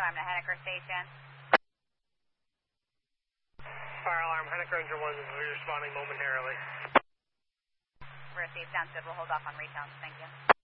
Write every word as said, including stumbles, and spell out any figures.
alarm to Henniker Station. Fire alarm, Henniker Engine one, we'll be responding momentarily. Received, sounds good. We'll hold off on retail. Thank you.